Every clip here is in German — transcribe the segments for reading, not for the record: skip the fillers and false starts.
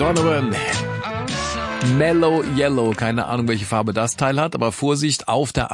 Donovan. Mellow Yellow, keine Ahnung, welche Farbe das Teil hat, aber Vorsicht auf der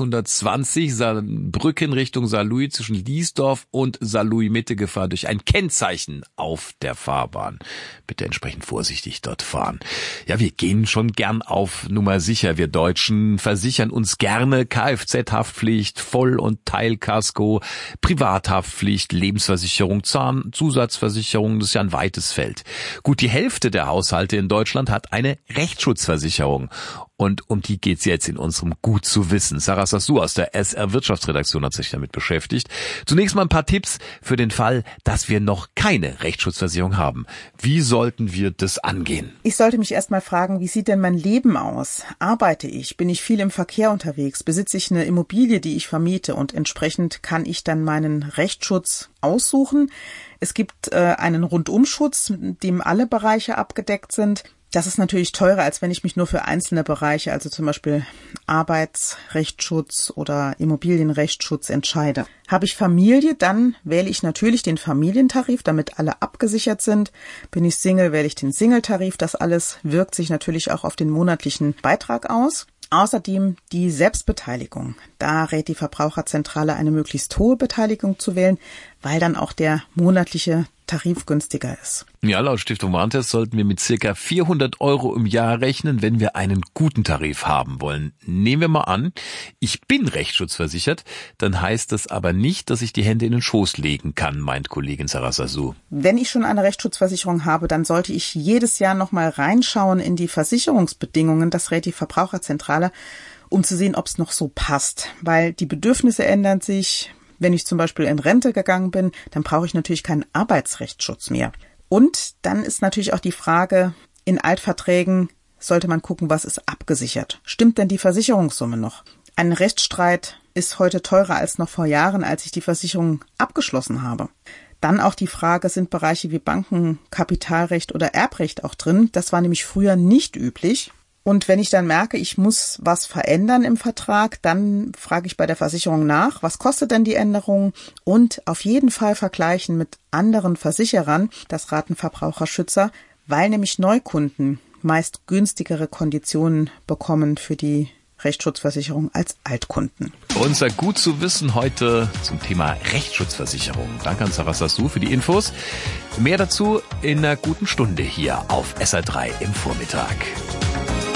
A620, Saarbrücken Richtung Saarlouis zwischen Liesdorf und Saarlouis Mitte Gefahr durch ein Kennzeichen auf der Fahrbahn. Bitte entsprechend vorsichtig dort fahren. Ja, wir gehen schon gern auf Nummer sicher. Wir Deutschen versichern uns gerne Kfz-Haftpflicht, Voll- und Teilkasko, Privathaftpflicht, Lebensversicherung, Zahnzusatzversicherung, das ist ja ein weites Feld. Gut, die Hälfte der Haushalte in Deutschland hat eine Rechtsschutzversicherung. Und um die geht's jetzt in unserem Gut zu wissen. Sarah Sassou aus der SR Wirtschaftsredaktion hat sich damit beschäftigt. Zunächst mal ein paar Tipps für den Fall, dass wir noch keine Rechtsschutzversicherung haben. Wie sollten wir das angehen? Ich sollte mich erst mal fragen, wie sieht denn mein Leben aus? Arbeite ich? Bin ich viel im Verkehr unterwegs? Besitze ich eine Immobilie, die ich vermiete? Und entsprechend kann ich dann meinen Rechtsschutz aussuchen. Es gibt einen Rundumschutz, mit dem alle Bereiche abgedeckt sind. Das ist natürlich teurer, als wenn ich mich nur für einzelne Bereiche, also zum Beispiel Arbeitsrechtsschutz oder Immobilienrechtsschutz entscheide. Habe ich Familie, dann wähle ich natürlich den Familientarif, damit alle abgesichert sind. Bin ich Single, wähle ich den Single-Tarif. Das alles wirkt sich natürlich auch auf den monatlichen Beitrag aus. Außerdem die Selbstbeteiligung. Da rät die Verbraucherzentrale, eine möglichst hohe Beteiligung zu wählen, weil dann auch der monatliche Tarif günstiger ist. Ja, laut Stiftung Warentest sollten wir mit circa 400 € im Jahr rechnen, wenn wir einen guten Tarif haben wollen. Nehmen wir mal an, ich bin rechtsschutzversichert, dann heißt das aber nicht, dass ich die Hände in den Schoß legen kann, meint Kollegin Sarah Sassou. Wenn ich schon eine Rechtsschutzversicherung habe, dann sollte ich jedes Jahr nochmal reinschauen in die Versicherungsbedingungen, das rät die Verbraucherzentrale, um zu sehen, ob es noch so passt, weil die Bedürfnisse ändern sich. Wenn ich zum Beispiel in Rente gegangen bin, dann brauche ich natürlich keinen Arbeitsrechtsschutz mehr. Und dann ist natürlich auch die Frage, in Altverträgen sollte man gucken, was ist abgesichert. Stimmt denn die Versicherungssumme noch? Ein Rechtsstreit ist heute teurer als noch vor Jahren, als ich die Versicherung abgeschlossen habe. Dann auch die Frage, sind Bereiche wie Banken, Kapitalrecht oder Erbrecht auch drin? Das war nämlich früher nicht üblich. Und wenn ich dann merke, ich muss was verändern im Vertrag, dann frage ich bei der Versicherung nach, was kostet denn die Änderung? Und auf jeden Fall vergleichen mit anderen Versicherern, das raten Verbraucherschützer, weil nämlich Neukunden meist günstigere Konditionen bekommen für die Rechtsschutzversicherung als Altkunden. Unser Gut zu wissen heute zum Thema Rechtsschutzversicherung. Danke an Sarah Sassou für die Infos. Mehr dazu in einer guten Stunde hier auf SR3 im Vormittag.